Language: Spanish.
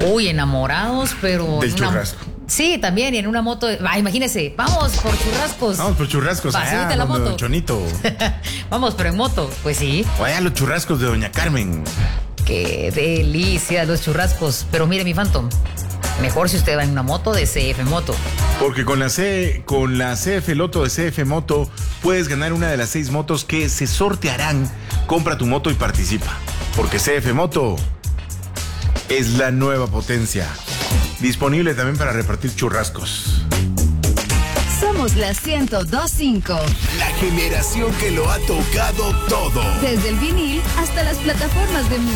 Uy, enamorados, pero... Del churrasco. Sí, también, y en una moto. Imagínese, vamos por churrascos. Vamos por churrascos. Súbete a la donde moto. Don Chonito. Vamos, pero en moto. Pues sí. Vaya a los churrascos de Doña Carmen. Qué delicia los churrascos. Pero mire, mi Phantom, mejor si usted va en una moto de CF Moto. Porque con la CF Loto de CF Moto puedes ganar una de las 6 motos que se sortearán. Compra tu moto y participa. Porque CF Moto es la nueva potencia. Disponible también para repartir churrascos. Somos la 102.5. La generación que lo ha tocado todo. Desde el vinil hasta las plataformas de música.